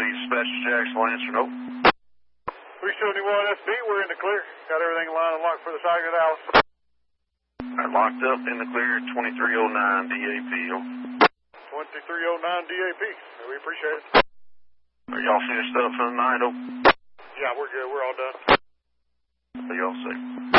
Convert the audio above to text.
Sebastian Jackson will answer no. 371 SB, we're in the clear. Got everything line and locked for the Tiger Dallas. Locked up in the clear, 2309 DAP. 2309 DAP. We appreciate it. Are y'all finished up for the night? Yeah, we're good. We're all done. Y'all safe.